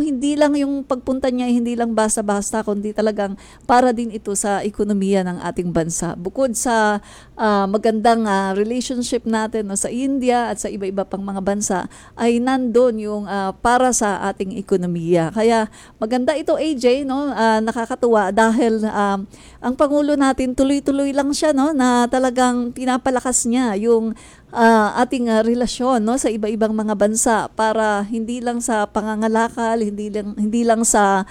hindi lang yung pagpunta niya, hindi lang basta-basta, kundi talagang para din ito sa ekonomiya ng ating bansa. Bukod sa magandang relationship natin, no, sa India at sa iba-iba pang mga bansa, ay nandun yung para sa ating ekonomiya. Kaya maganda ito, AJ, no, nakakatuwa dahil ang Pangulo natin tuloy-tuloy lang siya, no, na talagang pinapalakas niya yung ating relasyon, no, sa iba-ibang mga bansa para hindi lang sa pangangalakal, hindi lang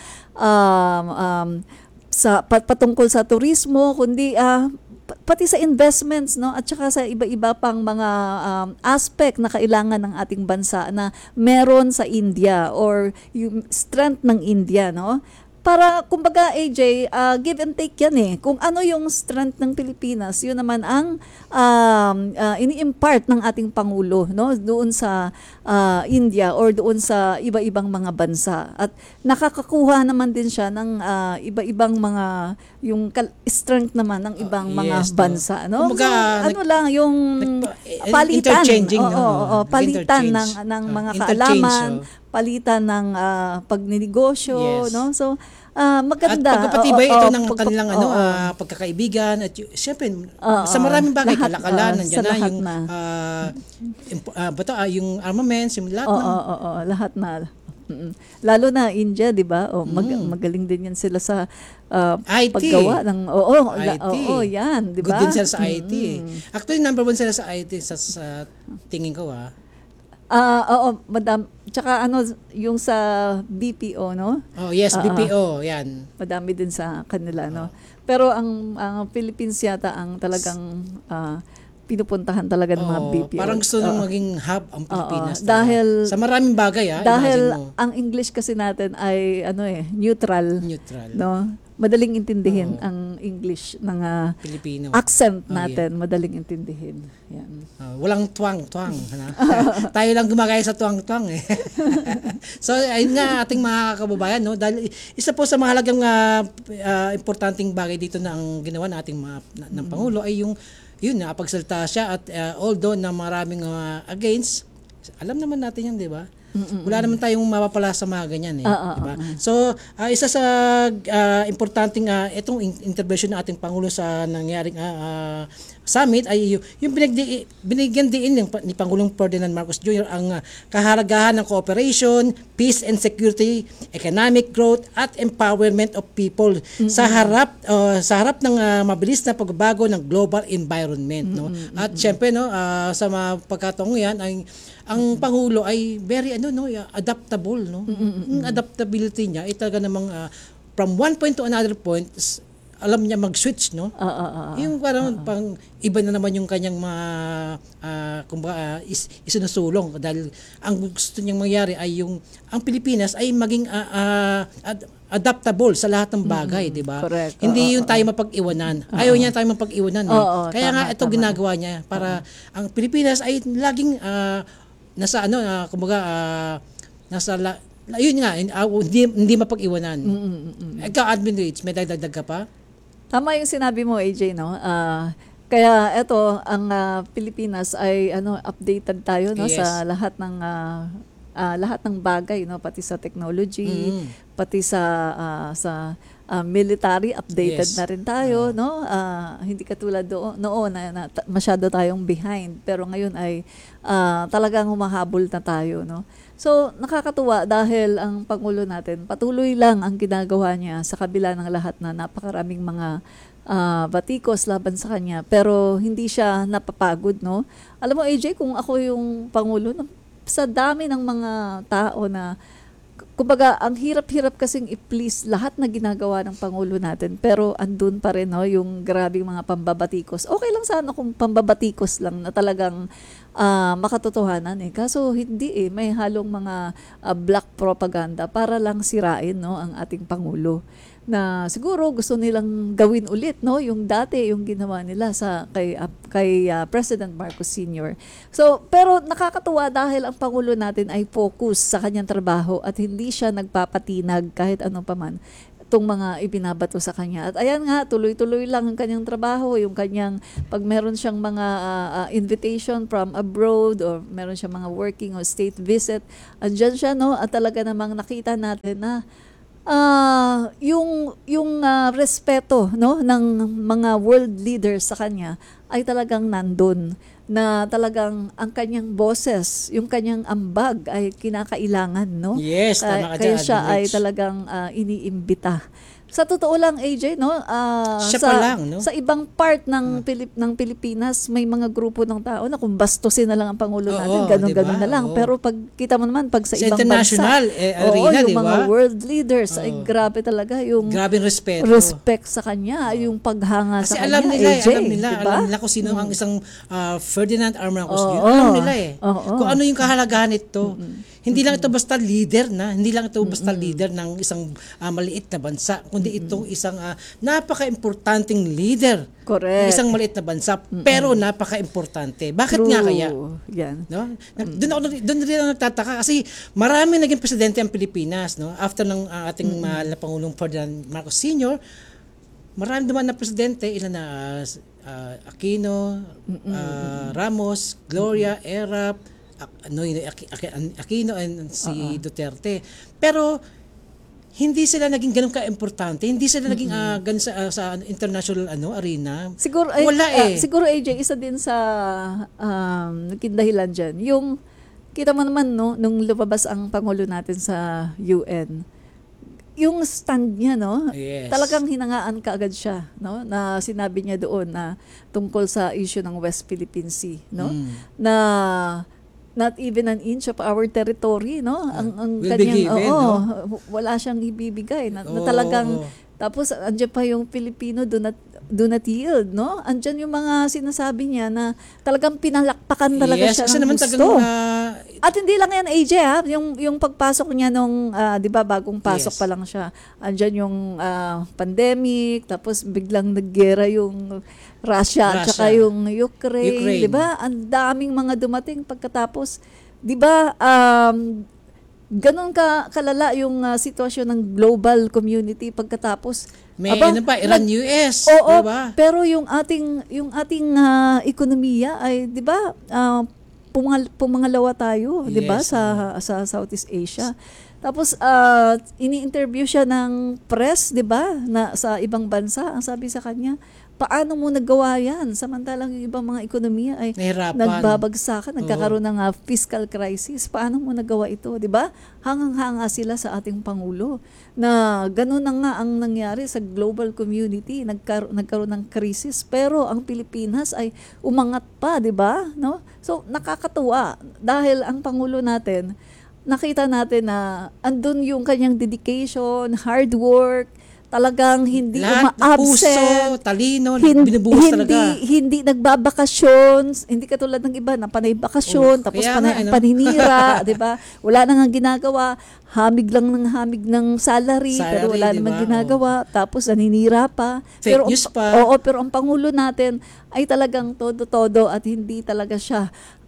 sa patungkol sa turismo, kundi pati sa investments, no, at saka sa iba-iba pang mga aspect na kailangan ng ating bansa na meron sa India or yung strength ng India, no. Para, kumbaga, AJ, give and take yan eh. Kung ano yung strength ng Pilipinas, yun naman ang ini-impart ng ating Pangulo, no, doon sa India or doon sa iba-ibang mga bansa. At nakakakuha naman din siya ng iba-ibang mga, yung strength naman ng ibang mga bansa. No? Kumbaga, ano lang, yung palitan. Interchanging, palitan ng mga kaalaman, palitan ng pagninegosyo, no? So maganda. At pagpapatibay ito ng kanilang pagkakaibigan at siyempre sa maraming bagay, kalakalan, nandiyan na yung yung armaments, yung lahat lahat na. Lalo na India, 'di ba? Magaling din 'yan sila sa IT. paggawa ng IT. yan, 'di ba? Good din sila sa IT. Actually, number 1 sila sa IT sa tingin ko madam. Tsaka yung sa BPO, no? Oh, yes, BPO, yan. Madami din sa kanila, no? Pero ang Philippines yata ang talagang pinupuntahan talaga ng mga BPO. Parang gusto nang maging hub ang Pilipinas. Dahil sa maraming bagay, dahil ang English kasi natin ay neutral. No? Madaling intindihin ang English ng Pilipino. Accent natin, madaling intindihin. Yan. Walang twang. Tayo lang gumagaya sa twang eh. So ayun nga ating mga kababayan, no, dahil isa po sa mahalagang importanteng bagay dito na ang ginawa nating ng Pangulo ay yung pagsalita siya at although na maraming against, alam naman natin yan, di ba? Wala naman tayong mapapala sa mga ganyan eh, diba? So, isa sa importanteng itong intervention ng ating Pangulo sa nangyaring summit ay yung binigyan din ni Pangulong Ferdinand Marcos Jr. ang kahalagahan ng cooperation, peace and security, economic growth at empowerment of people sa harap ng mabilis na pagbabago ng global environment, no? At syempre, no, sa mga pagkataong yan ay ang Pangulo ay very adaptable, no? Adaptability niya ay talaga namang from one point to another point, alam niya mag-switch, no? Yung parang pang iba na naman yung kanyang isinusulong dahil ang gusto niyang mangyari ay yung ang Pilipinas ay maging adaptable sa lahat ng bagay, di ba? Hindi yung tayo mapag-iwanan. Ayaw niya tayo mapag-iwanan. Kaya nga ito ginagawa niya para ang Pilipinas ay laging nasa yun nga, hindi mapag-iwanan. Ikaw, Admin Rich, may dagdag ka pa? Tama yung sinabi mo, AJ, no? Kaya ito, ang Pilipinas ay updated tayo, no, sa lahat ng bagay, no, pati sa technology, pati sa military, updated na rin tayo, no? Hindi katulad noon na masyado tayong behind, pero ngayon ay talagang humahabol na tayo, no? So, nakakatuwa dahil ang Pangulo natin patuloy lang ang ginagawa niya sa kabila ng lahat na napakaraming mga batikos laban sa kanya, pero hindi siya napapagod, no? Alam mo, AJ, kung ako yung Pangulo, sa dami ng mga tao na kumbaga, ang hirap-hirap kasing i-please lahat na ginagawa ng Pangulo natin, pero andun pa rin, no, yung grabing mga pambabatikos. Okay lang sana kung pambabatikos lang na talagang makatotohanan eh. Kaso hindi eh, may halong mga black propaganda para lang sirain, no, ang ating Pangulo. Na siguro gusto nilang gawin ulit, no, yung dati yung ginawa nila kay President Marcos Sr. So, pero nakakatuwa dahil ang Pangulo natin ay focus sa kanyang trabaho at hindi siya nagpapatinag kahit ano pa man. tong mga ibinabato sa kanya. At ayan nga, tuloy-tuloy lang ang kanyang trabaho, yung kanyang, pag meron siyang mga invitation from abroad or meron siyang mga working or state visit, andyan siya, no? At talaga namang nakita natin na yung respeto, no, ng mga world leaders sa kanya ay talagang nandun, na talagang ang kanyang boses, yung kanyang ambag ay kinakailangan, no? Yes, tama ka Kaya dyan, siya ay Rich. talagang iniimbita. Sa totoo lang, AJ, no? Siya sa, pa lang, no? sa ibang part ng ng Pilipinas, may mga grupo ng tao na kung bastusin na lang ang Pangulo Oo, natin, ganun-ganun diba? na lang. Oo. Pero pag kita mo naman, pag sa Sa ibang international, bansa, arena, yung diba? mga world leaders, ay grabe talaga yung Grabe respeto. respect sa kanya, yung paghanga Kasi sa alam kanya, nila, AJ, alam diba? nila kung sino ang isang Ferdinand R. Marcos Oo. Jr. Alam nila Oo. kung ano yung kahalagahan nito. Hindi lang ito basta leader hindi lang ito basta leader ng isang maliit na bansa, kundi itong isang napaka-importanting leader ng Correct. isang maliit na bansa, pero napaka-importante. Bakit True. nga kaya? Yan. No? Doon rin ako nagtataka kasi marami naging presidente ang Pilipinas, no? After ng ating mahal na Pangulong Ferdinand Marcos Sr., marami naman na presidente, ilan na Aquino, Ramos, Gloria, Erap, Aquino and si Duterte. Pero hindi sila naging ganun ka-importante. Hindi sila naging ganun sa international arena. Siguro siguro AJ, isa din sa naging dahilan diyan. Yung kita mo naman, no, nung lumabas ang pangulo natin sa UN, yung stand niya, no, Yes. talagang hinangaan kaagad siya, no, na sinabi niya doon na tungkol sa issue ng West Philippine Sea, no, na not even an inch of our territory, no, ang will be kanyang, given, wala siyang ibibigay, na Oo, talagang, oo. tapos andyan pa yung Pilipino, do not yield, no? Andyan yung mga sinasabi niya na talagang pinalakpakan talaga Yes, siya kasi ng naman gusto. talagang At hindi lang yan, AJ, ha? Yung pagpasok niya nung, di ba, bagong pasok Yes. pa lang siya. Andyan yung pandemic, tapos biglang naggera yung Russia at saka yung Ukraine. Di ba? Ang daming mga dumating pagkatapos, di ba, ganun kalala yung sitwasyon ng global community pagkatapos. may Iran, US, Oo, diba? pero yung ating ekonomiya ay, 'di ba? Pumangalawa tayo, 'di ba, Yes, sa Southeast Asia. Tapos ini-interview siya ng press, 'di ba, na sa ibang bansa. Ang sabi sa kanya, paano mo nagawa yan? Samantalang yung ibang mga ekonomiya ay Nahirapan. nagbabagsakan, nagkakaroon ng fiscal crisis. Paano mo nagawa ito? Di ba? Hangang-hanga sila sa ating Pangulo na gano'n na nga ang nangyari sa global community. Nagkaroon ng crisis. Pero ang Pilipinas ay umangat pa, di ba? No? So, nakakatuwa dahil ang Pangulo natin, nakita natin na andun yung kanyang dedication, hard work, talagang hindi Lahat, uma-absent, puso, talino, binubuhos talaga. hindi nagbabakasyon, hindi katulad ng iba na panay bakasyon, tapos kaya panay nga, ano? paninira, 'di ba? Wala nang ginagawa, hamig ng salary, pero wala Salary, namang diba? ginagawa, tapos naninira pa. Fake news pa. Pero ang pangulo natin ay talagang todo-todo at hindi talaga siya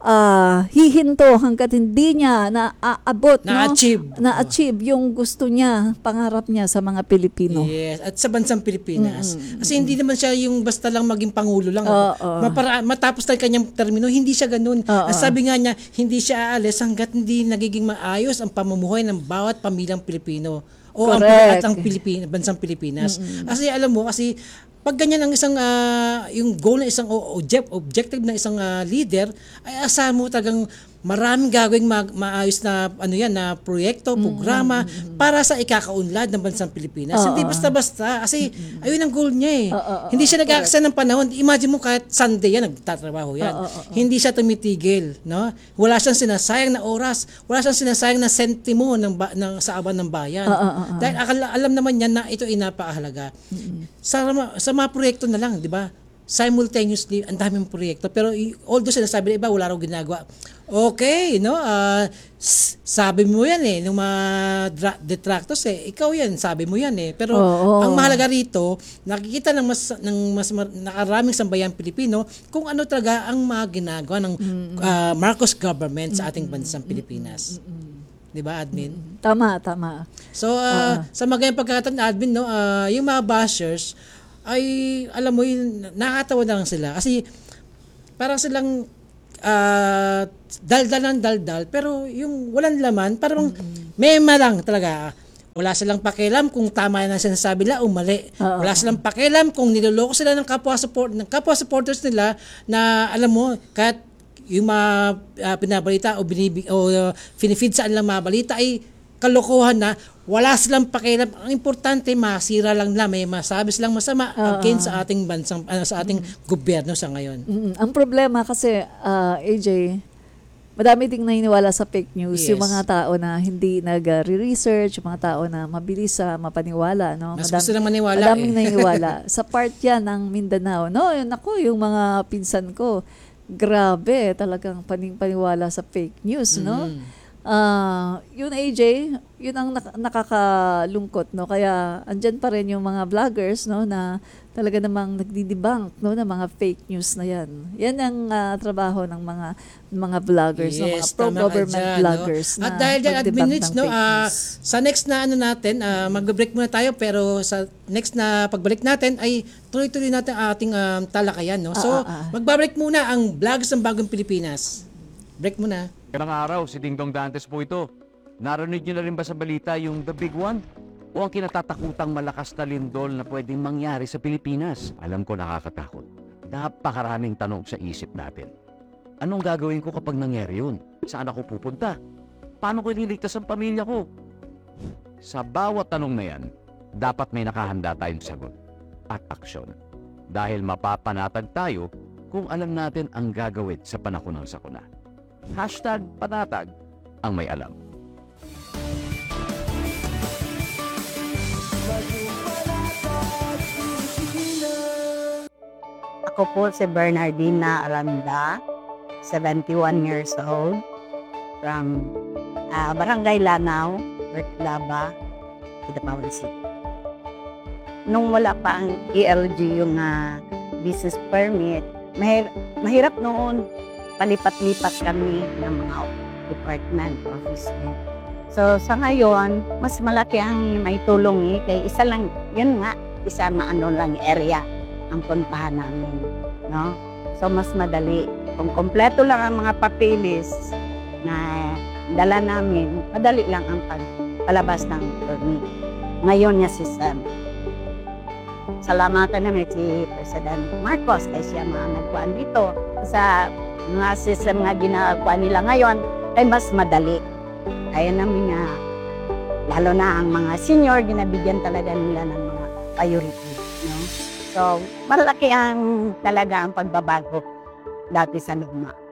hihinto hanggat hindi niya naaabot, na-achieve yung gusto niya, pangarap niya sa mga Pilipino. Yes, at sa bansang Pilipinas. Kasi hindi naman siya yung basta lang maging pangulo lang. Matapos na kanyang termino, hindi siya ganun. Ang sabi nga niya, hindi siya aalis hanggat hindi nagiging maayos ang pamumuhay ng bawat pamilyang Pilipino. O ang bansang Pilipinas. Kasi alam mo, kasi pag ganyan ang isang yung goal ng isang objective ng isang leader, ay asahan mo talagang maraming gagawing maayos na na proyekto, programa para sa ikakaunlad ng bansang Pilipinas. Hindi basta-basta kasi ayun ang goal niya Hindi siya nag-aaksa ng panahon. Imagine mo kahit Sunday yan nagtatrabaho yan. Hindi siya tumitigil, no? Wala siyang sinasayang na oras, wala siyang sinasayang na sentimo sa aban ng bayan. Dahil alam naman niya na ito ay napakahalaga. Sa mga proyekto na lang, di ba? Simultaneously, ang daming proyekto. Pero although sinasabi ng iba, wala raw ginagawa. Okay, no? Sabi mo yan nung mga detractors ikaw yan, sabi mo yan Pero ang mahalaga rito, nakikita ng mas nakaraming sambayan Pilipino kung ano talaga ang mga ginagawa ng Marcos government sa ating bansang Pilipinas. 'di ba, admin? Tama, tama. So, sa magandang pagkakataon admin, no, yung mga bashers ay, alam mo yun, nakakatawa lang sila. Kasi, parang silang daldal ng daldal, pero yung walang laman, parang mema lang talaga. Wala silang pakialam kung tama na sinasabi nila o mali. Wala silang pakialam kung niloloko sila ng kapwa supporters nila na, alam mo, kahit yung mga pinabalita o finifeed sa kanilang mga balita ay kalokohan na, wala silang pakialam. Ang importante, masira lang nila, may masabi silang masama against sa ating bansang, sa ating gobyerno sa ngayon. Ang problema kasi, AJ, madami ding naniniwala sa fake news. Yes. Yung mga tao na hindi nag-research, yung mga tao na mabilis sa mapaniwala. No? Mas gusto lang maniwala. Madaming naniniwala. Sa part yan ng Mindanao. No, yun ako, yung mga pinsan ko, grabe, talagang paniwala sa fake news, no? Yun AJ, yun ang nakakalungkot, no? Kaya andyan pa rin yung mga vloggers, no, na talaga namang nagdi-debunk, no, ng mga fake news na yan. Yan ang trabaho ng mga vloggers, no, mga pro-government vloggers, no? At na dahil dyan, mag-debunk admin, ng no, fake news. sa next na natin, mag-break muna tayo, pero sa next na pagbalik natin ay tuloy-tuloy natin ang ating talakayan, no? So, magbabalik muna ang Vlogs ng Bagong Pilipinas. Break muna. Ilang araw, si Dingdong Dantes po ito. Narinig niyo na rin ba sa balita yung The Big One? O ang kinatatakutang malakas na lindol na pwedeng mangyari sa Pilipinas? Alam ko nakakatakot. Napakaraming tanong sa isip natin. Anong gagawin ko kapag nangyari yun? Saan ako pupunta? Paano ko ililigtas ang pamilya ko? Sa bawat tanong na yan, dapat may nakahanda tayong sagot at aksyon. Dahil mapapanatag tayo kung alam natin ang gagawin sa panahon ng sakuna. #panatag ang may alam. Ako po si Bernardina Aranda, 71 years old, from Barangay Lanao, Bertlaba, Kidapawan City. Nung wala pa ang ELG, yung business permit, mahirap noon. Palipat-lipat kami ng mga department, office. So, sa ngayon, mas malaki ang may tulong kay isa lang, yun nga, isa lang area ang puntahan namin. No? So, mas madali. Kung kompleto lang ang mga papilis na dala namin, madali lang ang palabas ng permit. Ngayon niya system. Salamatan namin si President Marcos kasi siya mga nagkuhan dito sa mga system nga ginagawa nila ngayon ay mas madali. Kaya namin nga, lalo na ang mga senior, ginabigyan talaga nila ng mga priority. No? So, malaki ang talaga ang pagbabago dati sa luma.